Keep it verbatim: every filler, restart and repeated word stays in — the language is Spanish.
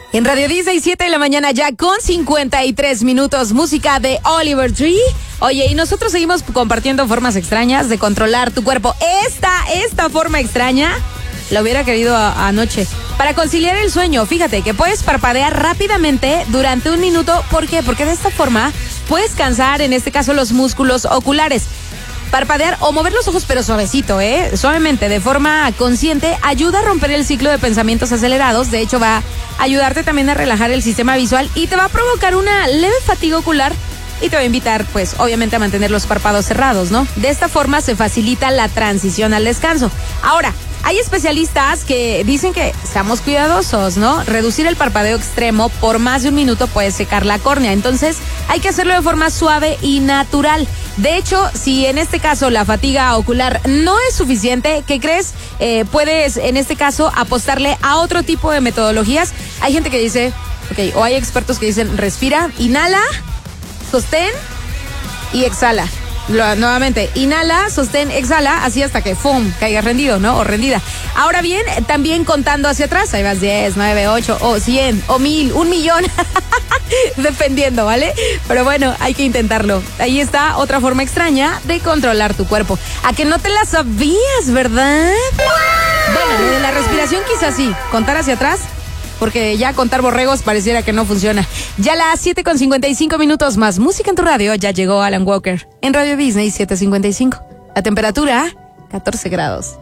En Radio Disney, siete de la mañana ya con cincuenta y tres minutos, música de Oliver Tree. Oye, y nosotros seguimos compartiendo formas extrañas de controlar tu cuerpo. Esta, esta forma extraña, la hubiera querido a, anoche. Para conciliar el sueño, fíjate que puedes parpadear rápidamente durante un minuto. ¿Por qué? Porque de esta forma puedes cansar, en este caso, los músculos oculares. Parpadear o mover los ojos, pero suavecito, ¿eh? Suavemente, de forma consciente, ayuda a romper el ciclo de pensamientos acelerados. De hecho, va a ayudarte también a relajar el sistema visual y te va a provocar una leve fatiga ocular y te va a invitar, pues, obviamente a mantener los párpados cerrados, ¿no? De esta forma se facilita la transición al descanso. Ahora, hay especialistas que dicen que seamos cuidadosos, ¿no? Reducir el parpadeo extremo por más de un minuto puede secar la córnea. Entonces, hay que hacerlo de forma suave y natural. De hecho, si en este caso la fatiga ocular no es suficiente, ¿qué crees? Eh, puedes, en este caso, apostarle a otro tipo de metodologías. Hay gente que dice, ok, o hay expertos que dicen, respira, inhala, sostén y exhala. Lo, nuevamente, inhala, sostén, exhala, así hasta que ¡fum! Caigas rendido, ¿no? O rendida. Ahora bien, también contando hacia atrás, ahí vas diez, nueve, ocho, o cien, o mil, un millón, dependiendo, ¿vale? Pero bueno, hay que intentarlo. Ahí está otra forma extraña de controlar tu cuerpo. A que no te la sabías, ¿verdad? Bueno, lo de la respiración quizás sí, contar hacia atrás, porque ya contar borregos pareciera que no funciona. Ya las siete con cincuenta y cinco minutos, más música en tu radio. Ya llegó Alan Walker en Radio Disney siete cincuenta y cinco. La temperatura, catorce grados.